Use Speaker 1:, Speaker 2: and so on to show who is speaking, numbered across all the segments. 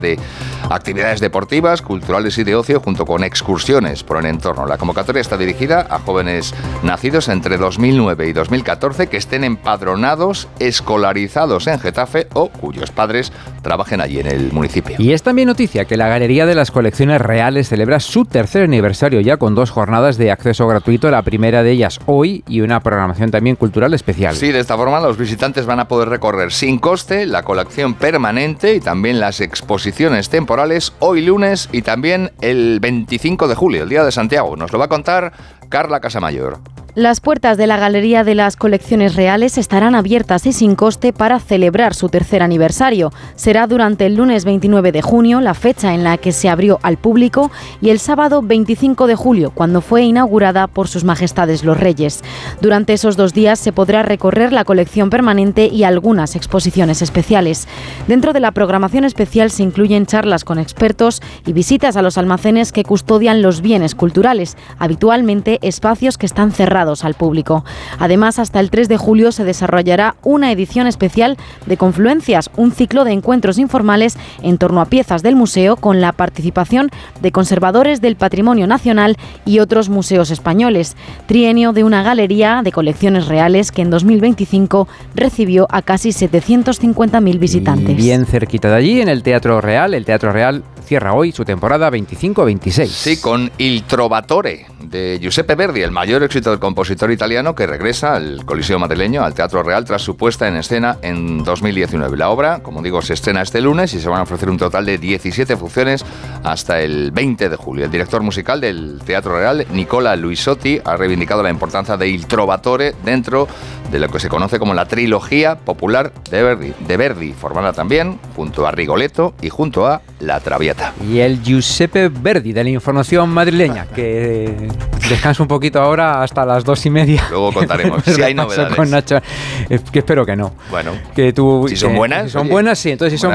Speaker 1: de actividades deportivas, culturales y de ocio, junto con excursiones por el entorno. La convocatoria está dirigida a jóvenes nacidos entre 2009 y 2014 que estén empadronados, escolarizados en Getafe o cuyos padres trabajen allí en el municipio.
Speaker 2: Y es también noticia que la Galería de las Colecciones Reales celebra su tercer aniversario ya con 2 jornadas de acceso gratuito, la primera de ellas hoy y una programación también cultural especial.
Speaker 1: Sí, de esta forma los visitantes van a poder recorrer sin coste la colección permanente y también las exposiciones temporales hoy lunes y también el 25 de julio, el Día de Santiago. Nos lo va a contar Carla Casamayor.
Speaker 3: Las puertas de la Galería de las Colecciones Reales estarán abiertas y sin coste para celebrar su tercer aniversario. Será durante el lunes 29 de junio, la fecha en la que se abrió al público, y el sábado 25 de julio, cuando fue inaugurada por sus majestades los Reyes. Durante esos 2 días se podrá recorrer la colección permanente y algunas exposiciones especiales. Dentro de la programación especial se incluyen charlas con expertos y visitas a los almacenes que custodian los bienes culturales, habitualmente espacios que están cerrados al público. Además, hasta el 3 de julio se desarrollará una edición especial de Confluencias, un ciclo de encuentros informales en torno a piezas del museo con la participación de conservadores del patrimonio nacional y otros museos españoles. Trienio de una galería de colecciones reales que en 2025 recibió a casi 750.000 visitantes.
Speaker 2: Y bien cerquita de allí, en el Teatro Real. El Teatro Real cierra hoy su temporada 25-26.
Speaker 1: Sí, con Il Trovatore de Giuseppe Verdi, el mayor éxito del compositor italiano, que regresa al Coliseo madrileño, al Teatro Real, tras su puesta en escena en 2019. La obra, como digo, se estrena este lunes y se van a ofrecer un total de 17 funciones hasta el 20 de julio. El director musical del Teatro Real, Nicola Luisotti, ha reivindicado la importancia de Il Trovatore dentro de lo que se conoce como la trilogía popular de Verdi, formada también junto a Rigoletto y junto a La Traviata.
Speaker 2: Y el Giuseppe Verdi de la información madrileña, que descansa un poquito ahora hasta las 2:30.
Speaker 1: Luego contaremos si hay novedades.
Speaker 2: Con Nacho, que espero que no.
Speaker 1: Bueno,
Speaker 2: que tú,
Speaker 1: si son buenas.
Speaker 2: Si son buenas, sí. Entonces, si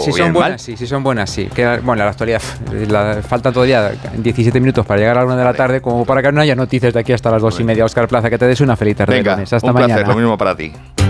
Speaker 2: son buenas, sí. Que, bueno, la actualidad, falta todavía 17 minutos para llegar a la 1 de la tarde, como para que no haya noticias de aquí hasta las 2:30. Óscar Plaza, que te des una feliz tarde.
Speaker 1: Venga,
Speaker 2: hasta
Speaker 1: un
Speaker 2: mañana.
Speaker 1: placer, lo mismo para ti.